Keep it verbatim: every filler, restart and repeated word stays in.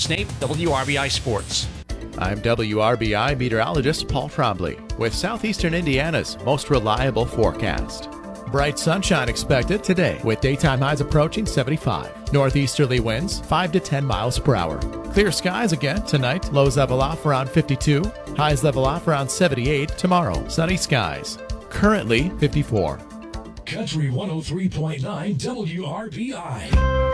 Snape, W R B I Sports. I'm W R B I meteorologist Paul Trombley with Southeastern Indiana's most reliable forecast. Bright sunshine expected today with daytime highs approaching seventy-five. Northeasterly winds five to ten miles per hour. Clear skies again tonight. Lows level off around fifty-two. Highs level off around seventy-eight tomorrow. Sunny skies. Currently fifty-four. Country one oh three point nine W R B I.